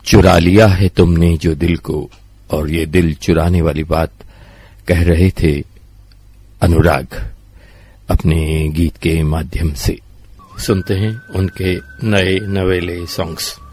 चुरा लिया है तुमने जो दिल को, और ये दिल चुराने वाली बात कह रहे थे अनुराग अपने गीत के माध्यम से। सुनते हैं उनके नए नवेले सॉन्ग्स।